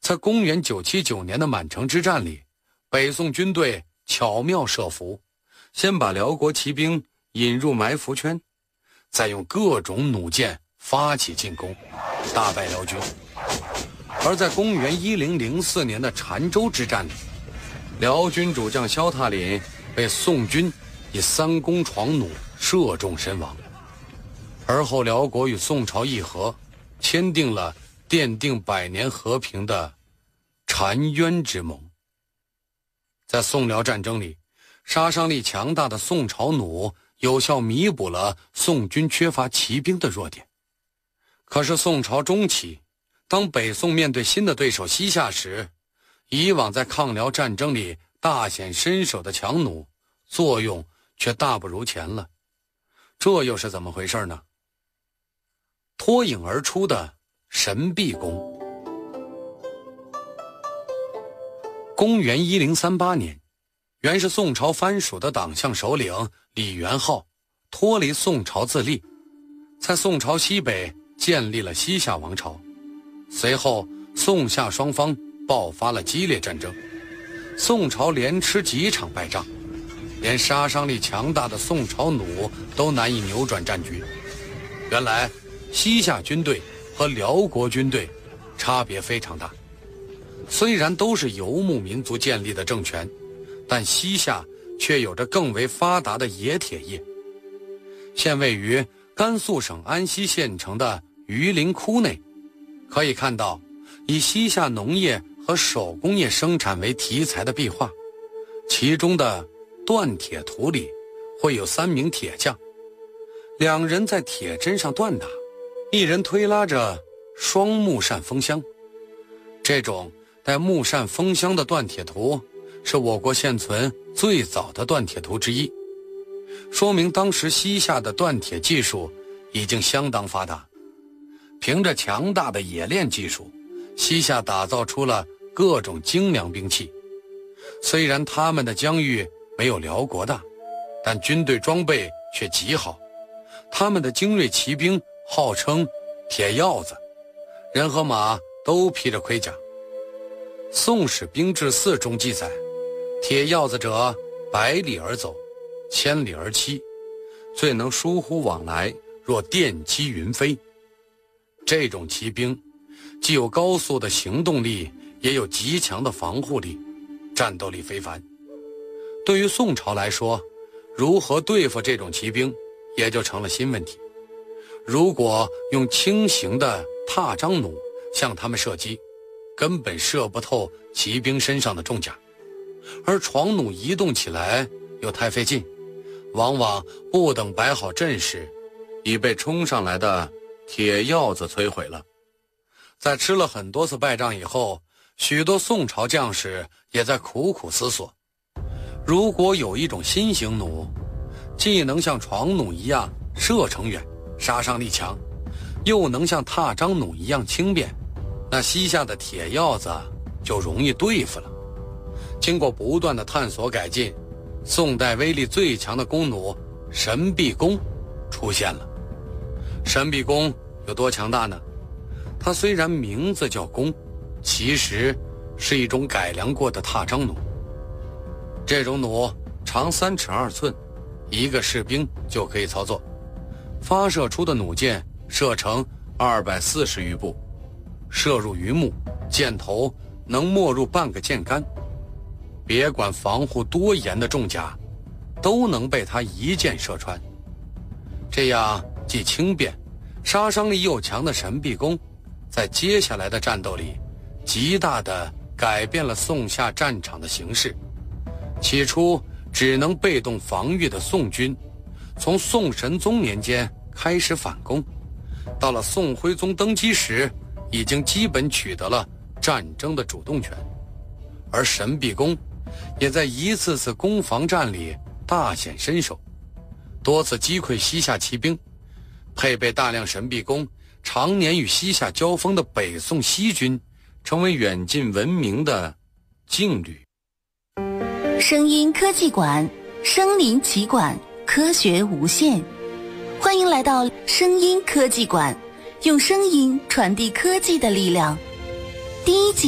在公元979年的满城之战里，北宋军队巧妙设伏，先把辽国骑兵引入埋伏圈，再用各种弩箭发起进攻，大败辽军。而在公元1004年的澶州之战里，辽军主将萧塔林被宋军以3弓床弩射中身亡。而后辽国与宋朝议和，签订了奠定100年和平的澶渊之盟。在宋辽战争里，杀伤力强大的宋朝弩有效弥补了宋军缺乏骑兵的弱点。可是宋朝中期，当北宋面对新的对手西夏时，以往在抗辽战争里大显身手的强弩作用却大不如前了。这又是怎么回事呢？脱颖而出的神臂弓。公元1038年，原是宋朝藩属的党项首领李元昊脱离宋朝自立，在宋朝西北建立了西夏王朝。随后宋夏双方爆发了激烈战争，宋朝连吃几场败仗，连杀伤力强大的宋朝弩都难以扭转战局。原来西夏军队和辽国军队差别非常大，虽然都是游牧民族建立的政权，但西夏却有着更为发达的冶铁业。现位于甘肃省安西县城的榆林窟内，可以看到以西夏农业和手工业生产为题材的壁画，其中的锻铁图里会有3名铁匠，2人在铁砧上锻打，一人推拉着双木扇风箱。这种带木扇风箱的锻铁图是我国现存最早的锻铁图之一，说明当时西夏的锻铁技术已经相当发达。凭着强大的冶炼技术，西夏打造出了各种精良兵器。虽然他们的疆域没有辽国大，但军队装备却极好。他们的精锐骑兵号称铁鹞子，人和马都披着盔甲。《宋史兵志4》中记载，铁鹞子者，100里而走，1000里而栖，最能疏忽往来，若电击云飞。这种骑兵既有高速的行动力，也有极强的防护力，战斗力非凡。对于宋朝来说，如何对付这种骑兵也就成了新问题。如果用轻型的踏张弩向他们射击，根本射不透骑兵身上的重甲，而床弩移动起来又太费劲，往往不等摆好阵势，已被冲上来的铁鹞子摧毁了。在吃了很多次败仗以后，许多宋朝将士也在苦苦思索，如果有一种新型弩，既能像床弩一样射程远，杀伤力强，又能像踏张弩一样轻便，那西夏的铁鹞子就容易对付了。经过不断的探索改进，宋代威力最强的弓弩神臂弓出现了。神臂弓有多强大呢？它虽然名字叫弓，其实是一种改良过的踏张弩。这种弩长3尺2寸，一个士兵就可以操作，发射出的弩箭射程240余步，射入榆木，箭头能没入半个箭杆，别管防护多严的重甲，都能被它一箭射穿。这样既轻便，杀伤力又强的神臂弓，在接下来的战斗里，极大地改变了宋夏战场的形势。起初只能被动防御的宋军，从宋神宗年间开始反攻，到了宋徽宗登基时，已经基本取得了战争的主动权。而神臂弓也在一次次攻防战里大显身手，多次击溃西夏骑兵。配备大量神臂弓，常年与西夏交锋的北宋西军，成为远近闻名的劲旅。 声音科技馆，身临其馆，科学无限。欢迎来到声音科技馆，用声音传递科技的力量。第一季